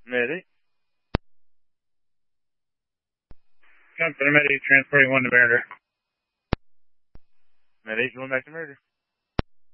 Med 8. Med 8, transporting 1 to Mariner. Med 8 going back to Murder.